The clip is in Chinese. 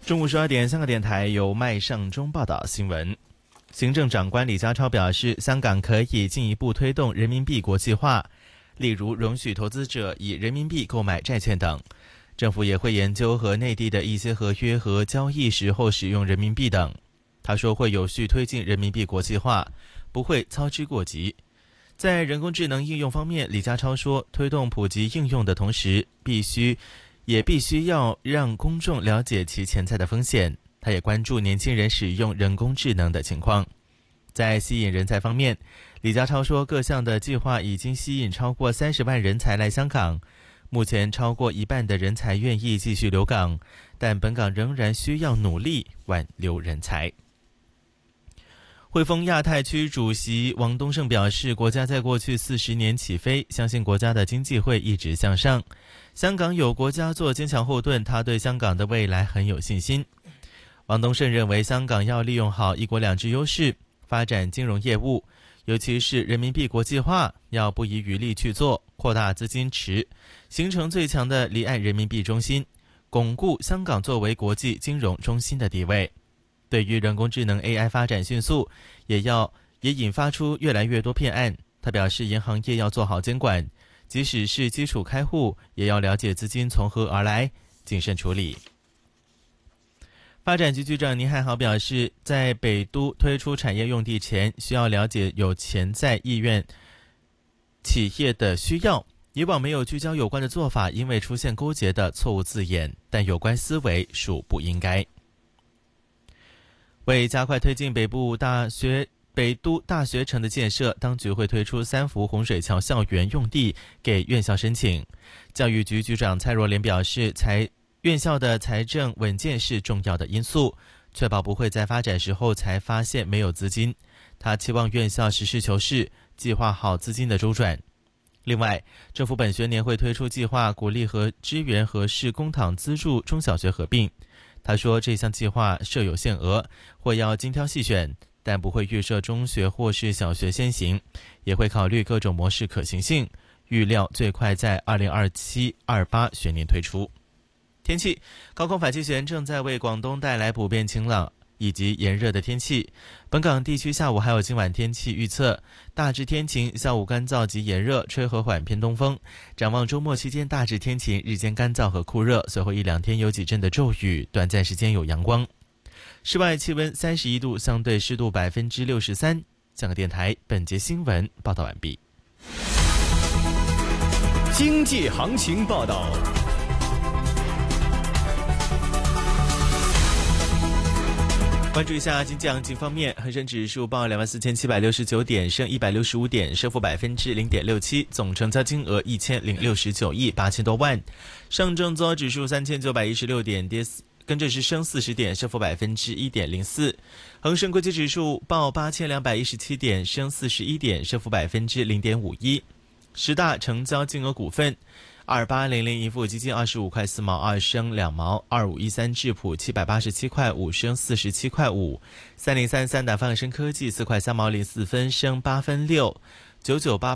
中午12点，香港电台由麦尚中报道新闻。行政长官李家超表示，香港可以进一步推动人民币国际化，例如容许投资者以人民币购买债券等。政府也会研究和内地的一些合约和交易时候使用人民币等。他说会有序推进人民币国际化，不会操之过急。在人工智能应用方面，李家超说，推动普及应用的同时，必须要让公众了解其潜在的风险。他也关注年轻人使用人工智能的情况。在吸引人才方面，李家超说，各项的计划已经吸引超过30万人才来香港，目前超过一半的人才愿意继续留港，但本港仍然需要努力挽留人才。汇丰亚太区主席王东胜表示，国家在过去40年起飞，相信国家的经济会一直向上。香港有国家做坚强后盾，他对香港的未来很有信心。王东胜认为，香港要利用好一国两制优势，发展金融业务，尤其是人民币国际化，要不遗余力去做，扩大资金池，形成最强的离岸人民币中心，巩固香港作为国际金融中心的地位。对于人工智能 AI 发展迅速，也引发出越来越多骗案。他表示，银行业要做好监管，即使是基础开户，也要了解资金从何而来，谨慎处理。发展局局长倪汉豪表示，在北都推出产业用地前，需要了解有潜在意愿企业的需要。以往没有聚焦有关的做法，因为出现勾结的错误字眼，但有关思维属不应该。为加快推进北都大学城的建设，当局会推出3幅洪水桥校园用地给院校申请。教育局局长蔡若莲表示，院校的财政稳健是重要的因素，确保不会在发展时候才发现没有资金。他期望院校实事求是，计划好资金的周转。另外，政府本学年会推出计划，鼓励和支援合适公帑资助中小学合并。他说，这项计划设有限额，或要精挑细选，但不会预设中学或是小学先行，也会考虑各种模式可行性，预料最快在2027-28学年推出。天气，高空反气旋正在为广东带来普遍晴朗以及炎热的天气。本港地区下午还有今晚天气预测，大致天晴，下午干燥及炎热，吹和缓偏东风。展望周末期间大致天晴，日间干燥和酷热，随后1-2天有几阵的骤雨，短暂时间有阳光。室外气温31度，相对湿度63%。香港电台本节新闻报道完毕。 经济行情报道。 关注一下经济行情方面，恒生指数报24,769点，升165点，升幅0.67%，总成交金额1069亿8千多万。上证综合指数3916点，跟着是升40点，升幅1.04%。恒生国际指数报8217点，升41点，升幅0.51%。10大成交金额股份：2800盈富基金25块4毛2升2毛，2513智普787块5升47块5，3033达放生科技4块3毛04分升8分6，9988